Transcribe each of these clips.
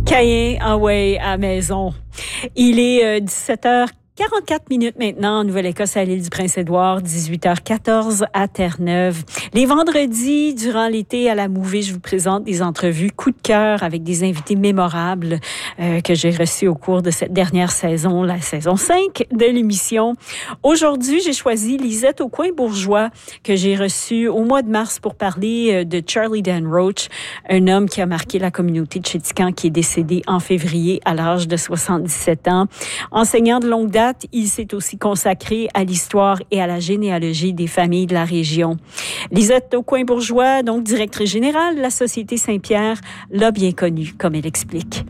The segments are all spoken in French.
Caïn, Away à maison. Il est 17h44 maintenant en Nouvelle-Écosse à l'île du Prince-Édouard, 18h14 à Terre-Neuve. Les vendredis, durant l'été à la Mouvée, je vous présente des entrevues coup de cœur avec des invités mémorables que j'ai reçus au cours de cette dernière saison, la saison 5 de l'émission. Aujourd'hui, j'ai choisi Lisette Aucoin-Bourgeois que j'ai reçue au mois de mars pour parler de Charlie Dan Roach, un homme qui a marqué la communauté de Chéticamp qui est décédé en février à l'âge de 77 ans. Enseignant de longue date, il s'est aussi consacré à l'histoire et à la généalogie des familles de la région. Lisette Aucoin-Bourgeois, donc directrice générale de la Société Saint-Pierre, l'a bien connu, comme elle explique.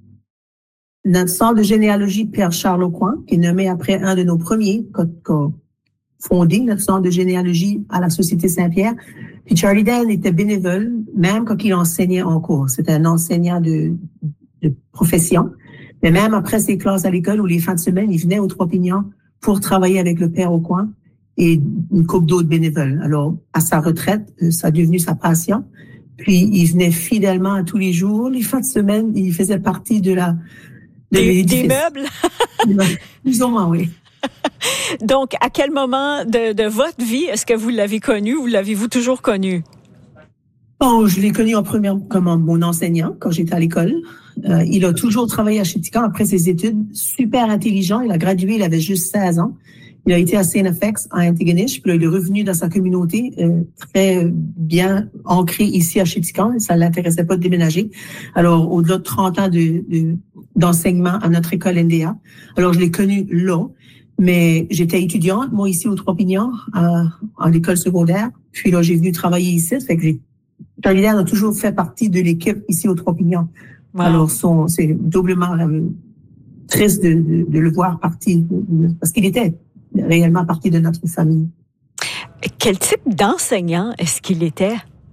Notre centre de généalogie Père Charles Aucoin, qui est nommé après un de nos premiers qu'a fondé notre centre de généalogie à la Société Saint-Pierre. Puis Charlie Dan était bénévole, même quand il enseignait en cours. C'était un enseignant de profession. Mais même après ses classes à l'école ou les fins de semaine, il venait aux Trois-Pignons pour travailler avec le Père Aucoin et une couple d'autres bénévoles. Alors, à sa retraite, ça a devenu sa passion. Puis, il venait fidèlement tous les jours. Les fins de semaine, il faisait partie de des meubles? Plus ou moins, oui. Donc, à quel moment de votre vie est-ce que vous l'avez connu ou l'avez-vous toujours connu? Bon, je l'ai connu en première comme mon enseignant quand j'étais à l'école. Il a toujours travaillé à Chéticamp après ses études. Super intelligent. Il a gradué, il avait juste 16 ans. Il a été à St. FX à Antigonish, puis là, il est revenu dans sa communauté, très bien ancré ici à Chéticamp. Ça ne l'intéressait pas de déménager. Alors, au-delà de 30 ans d'enseignement à notre école NDA. Alors, je l'ai connu là. Mais j'étais étudiante, moi, ici, aux Trois-Pignons, en école secondaire. Puis là, j'ai venu travailler ici. Ça fait que Charlie Dan a toujours fait partie de l'équipe ici aux Trois-Pignons. Wow. Alors, c'est doublement triste de le voir partir, parce qu'il était réellement partie de notre famille. Quel type d'enseignant est-ce qu'il était?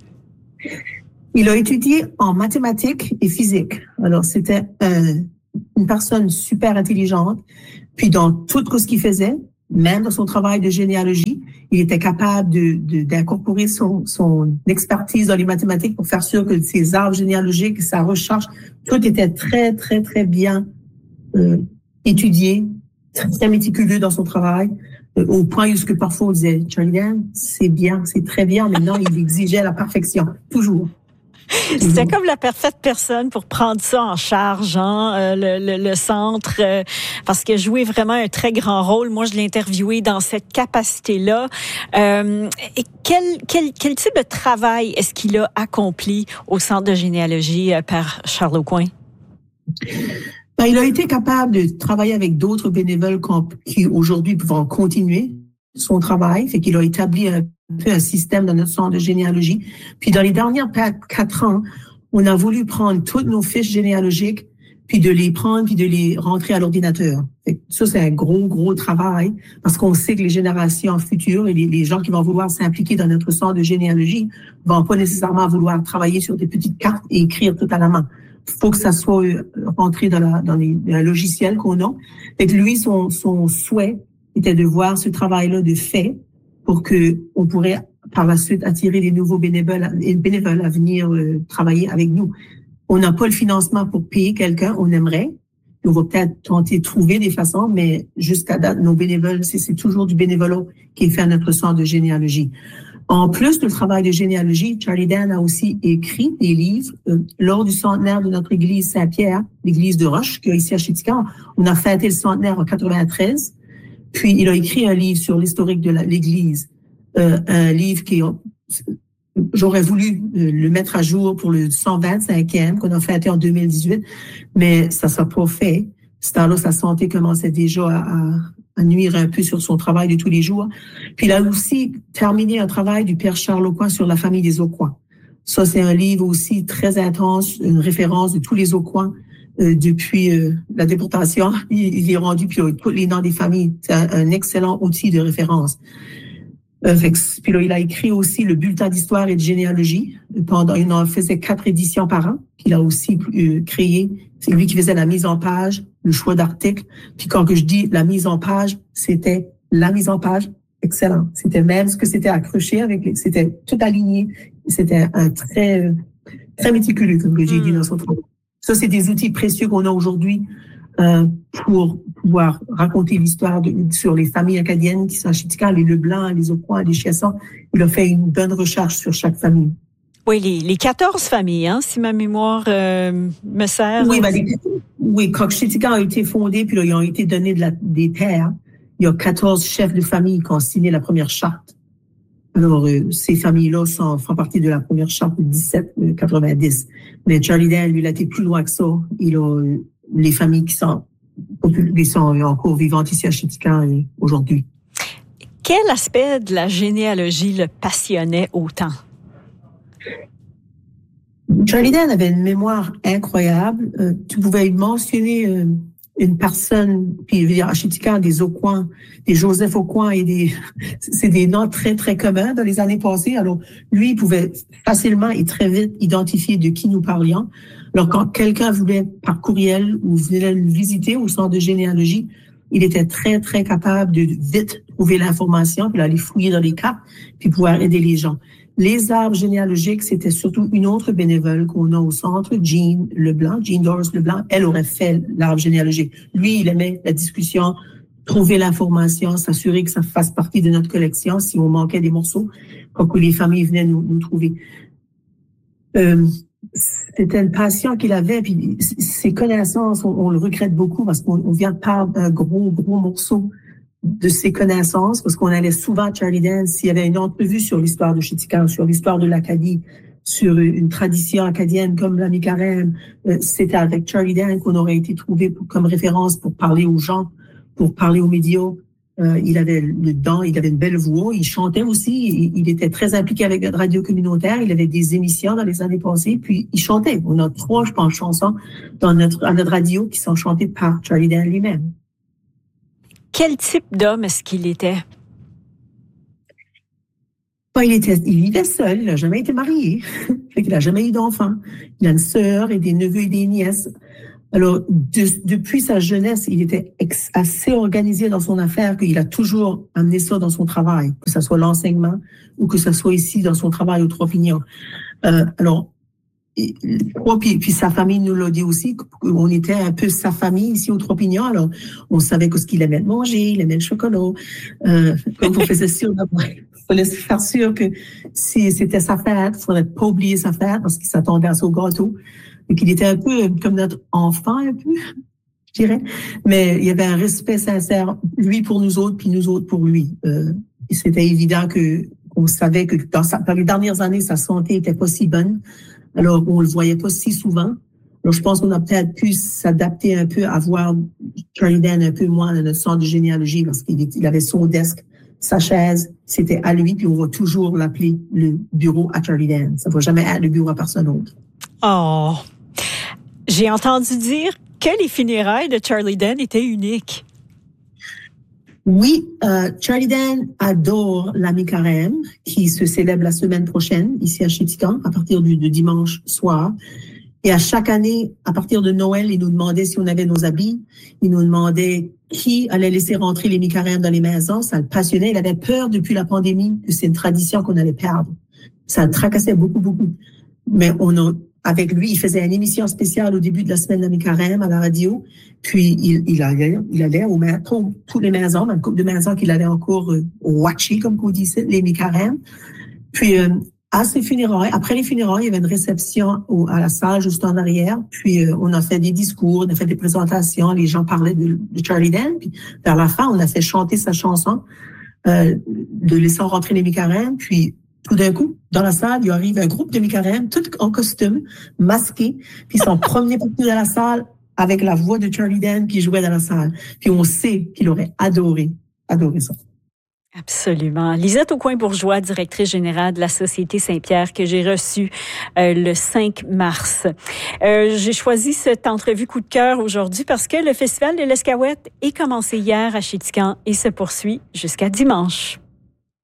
Il a étudié en mathématiques et physique. Alors, c'était une personne super intelligente. Puis, dans tout ce qu'il faisait, même dans son travail de généalogie, il était capable d'incorporer son expertise dans les mathématiques pour faire sûr que ses arbres généalogiques, sa recherche, tout était très, très, très bien étudié, très méticuleux dans son travail, au point où parfois on disait « Charlie Dan, c'est bien, c'est très bien », mais non, il exigeait la perfection, toujours. C'était comme la parfaite personne pour prendre ça en charge, hein, le centre, parce qu'il a joué vraiment un très grand rôle. Moi, je l'ai interviewé dans cette capacité-là. Et quel type de travail est-ce qu'il a accompli au centre de généalogie par Charles Aucoin? Ben, il a été capable de travailler avec d'autres bénévoles qui aujourd'hui peuvent continuer son travail. Fait qu'il a établi un peu un système dans notre centre de généalogie. Puis dans les dernières 4 ans, on a voulu prendre toutes nos fiches généalogiques, puis de les prendre, puis de les rentrer à l'ordinateur. Fait que ça, c'est un gros travail, parce qu'on sait que les générations futures et les gens qui vont vouloir s'impliquer dans notre centre de généalogie vont pas nécessairement vouloir travailler sur des petites cartes et écrire tout à la main. Faut que ça soit rentré dans les logiciels qu'on a. Fait que lui, son souhait était de voir ce travail-là de fait pour que on pourrait par la suite attirer des nouveaux bénévoles à venir travailler avec nous. On n'a pas le financement pour payer quelqu'un, on aimerait. On va peut-être tenter de trouver des façons, mais jusqu'à date, nos bénévoles, c'est toujours du bénévolat qui est fait à notre centre de généalogie. En plus du travail de généalogie, Charlie Dan a aussi écrit des livres lors du centenaire de notre église Saint-Pierre, l'église de Roche, qui est ici à Chéticamp. On a fêté le centenaire en 93. Puis, il a écrit un livre sur l'historique de l'église. Un livre j'aurais voulu le mettre à jour pour le 125e qu'on a fêté en 2018, mais ça s'est pas fait. Ce temps-là, sa santé commençait déjà à nuire un peu sur son travail de tous les jours. Puis il a aussi terminé un travail du Père Charles Aucoin sur la famille des Aucoin. Ça, c'est un livre aussi très intense, une référence de tous les Aucoin depuis la déportation. Il est rendu, puis tous les noms des familles. C'est un excellent outil de référence. Puis là, il a écrit aussi le bulletin d'histoire et de généalogie. Il en faisait 4 éditions par an qu'il a aussi créé. C'est lui qui faisait la mise en page, le choix d'articles. Puis quand que je dis la mise en page, c'était la mise en page. Excellent. C'était même ce que c'était accroché c'était tout aligné. C'était un très méticuleux, comme j'ai dit dans son travail. Ça, c'est des outils précieux qu'on a aujourd'hui pour pouvoir raconter l'histoire sur les familles acadiennes qui sont à Chitika, les Leblanc, les Aucoin, les Chiasson. Il a fait une bonne recherche sur chaque famille. Oui, les 14 familles, hein, si ma mémoire me sert. Oui, quand Chitika a été fondé, puis là, ils ont été donnés des terres, il y a 14 chefs de famille qui ont signé la première charte. Alors, ces familles-là font partie de la première charte de 1790. Mais Charlie Dan, lui, il a été plus loin que ça. Il a les familles qui sont encore vivantes ici à Chitika aujourd'hui. Quel aspect de la généalogie le passionnait autant? Charlie Dan avait une mémoire incroyable. Tu pouvais mentionner une personne, puis à Chitika, des Aucoin, des Joseph Aucoin c'est des noms très, très communs dans les années passées. Alors, lui, il pouvait facilement et très vite identifier de qui nous parlions. Alors, quand quelqu'un voulait par courriel ou venait le visiter au centre de généalogie, il était très, très capable de vite trouver l'information, puis aller fouiller dans les cartes, puis pouvoir aider les gens. Les arbres généalogiques, c'était surtout une autre bénévole qu'on a au centre, Jean Doris Leblanc. Elle aurait fait l'arbre généalogique. Lui, il aimait la discussion, trouver l'information, s'assurer que ça fasse partie de notre collection si on manquait des morceaux, pour que les familles venaient nous trouver. C'était une passion qu'il avait, puis ses connaissances, on le regrette beaucoup parce qu'on vient de perdre un gros morceau de ses connaissances, parce qu'on allait souvent à Charlie Dan s'il y avait une entrevue sur l'histoire de Chitika, sur l'histoire de l'Acadie, sur une tradition acadienne comme la mi-carême. C'était avec Charlie Dan qu'on aurait été trouvé comme référence pour parler aux gens, pour parler aux médias. Il avait il avait une belle voix, il chantait aussi, il était très impliqué avec notre radio communautaire, il avait des émissions dans les années passées, puis il chantait. On a 3, je pense, chansons à notre radio qui sont chantées par Charlie Dan lui-même. Quel type d'homme est-ce qu'il était? Il vivait seul, il n'a jamais été marié. Il n'a jamais eu d'enfant. Il a une sœur et des neveux et des nièces. Alors, depuis sa jeunesse, il était assez organisé dans son affaire qu'il a toujours amené ça dans son travail, que ce soit l'enseignement ou que ce soit ici dans son travail au Trois-Pignons. Puis sa famille nous l'a dit aussi, qu'on était un peu sa famille ici au Trois-Pignons. Alors, on savait ce qu'il aimait manger, il aimait le chocolat. Comme on faisait sûr, il fallait se faire sûr que si c'était sa fête, il ne faudrait pas oublier sa fête parce qu'il s'attendait à son gâteau. Et qu'il était un peu comme notre enfant, un peu, je dirais. Mais il y avait un respect sincère, lui pour nous autres, puis nous autres pour lui. Et c'était évident qu'on savait que dans les dernières années, sa santé était pas si bonne. Alors, on le voyait pas si souvent. Alors, je pense qu'on a peut-être pu s'adapter un peu à voir Charlie Dan un peu moins dans notre centre de généalogie parce qu'il avait son desk, sa chaise, c'était à lui, puis on va toujours l'appeler le bureau à Charlie Dan. Ça va jamais être le bureau à personne d'autre. Oh! J'ai entendu dire que les funérailles de Charlie Dan étaient uniques. Oui, Charlie Dan adore la mi-carême qui se célèbre la semaine prochaine ici à Chitika à partir de dimanche soir. Et à chaque année, à partir de Noël, il nous demandait si on avait nos habits. Il nous demandait qui allait laisser rentrer les mi-carèmes dans les maisons. Ça le passionnait. Il avait peur depuis la pandémie que c'est une tradition qu'on allait perdre. Ça le tracassait beaucoup. Mais avec lui, il faisait une émission spéciale au début de la semaine de la mi-carême à la radio. Puis, il allait au toutes les maisons, dans le couple de maisons qu'il allait encore watcher, comme on dit, les mi-carèmes. Puis, à ses funérailles, après les funérailles, il y avait une réception à la salle juste en arrière. Puis, on a fait des discours, on a fait des présentations, les gens parlaient de Charlie Dan. Puis, vers la fin, on a fait chanter sa chanson, de laissant rentrer les mi-carèmes. Puis, tout d'un coup, dans la salle, il arrive un groupe de mi-carèmes, tout en costume, masqués, puis ils sont promenés partout dans la salle avec la voix de Charlie Dan qui jouait dans la salle. Puis on sait qu'il aurait adoré ça. Absolument. Lisette Aucoin-Bourgeois, directrice générale de la Société Saint-Pierre, que j'ai reçue le 5 mars. J'ai choisi cette entrevue coup de cœur aujourd'hui parce que le Festival de l'Escaouette est commencé hier à Chéticamp et se poursuit jusqu'à dimanche.